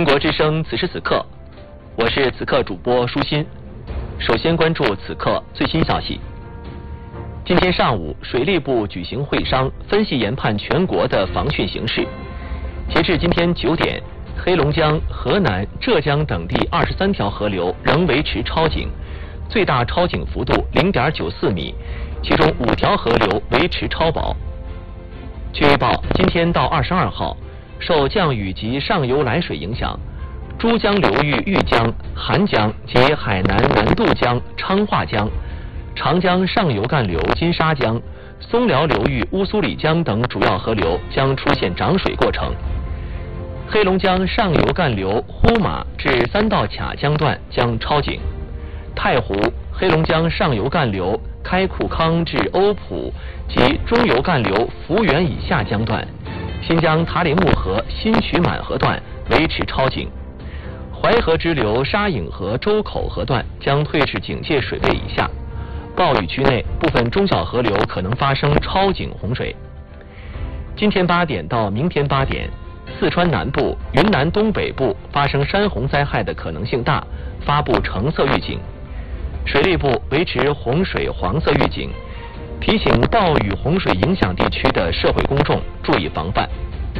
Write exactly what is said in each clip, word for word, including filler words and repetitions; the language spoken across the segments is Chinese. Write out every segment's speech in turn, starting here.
中国之声，此时此刻，我是此刻主播舒心。首先关注此刻最新消息。今天上午，水利部举行会商，分析研判全国的防汛形势。截至今天九点，黑龙江、河南、浙江等地二十三条河流仍维持超警，最大超警幅度零点九四米，其中五条河流维持超保。据预报，今天到二十二号，受降雨及上游来水影响，珠江流域豫江、韩江及海南南渡江、昌化江、长江上游干流金沙江、松辽流域乌苏里江等主要河流将出现涨水过程。黑龙江上游干流呼玛至三道卡江段将超警，太湖、黑龙江上游干流开库康至欧普及中游干流福源以下江段，新疆塔里木河新渠满河段维持超警，淮河支流沙影河周口河段将退至警戒水位以下。暴雨区内部分中小河流可能发生超警洪水。今天八点到明天八点，四川南部、云南东北部发生山洪灾害的可能性大，发布橙色预警。水利部维持洪水黄色预警，提醒暴雨洪水影响地区的社会公众注意防范。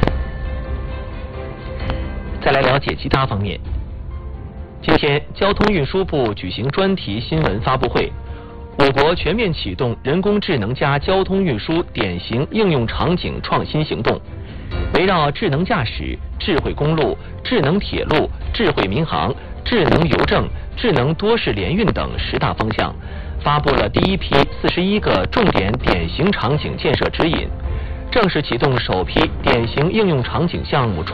再来了解其他方面。今天，交通运输部举行专题新闻发布会，我国全面启动人工智能加交通运输典型应用场景创新行动，围绕智能驾驶、智慧公路、智能铁路、智慧民航、智能邮政、智能多式联运等十大方向，发布了第一批四十一个重点典型场景建设指引，正式启动首批典型应用场景项目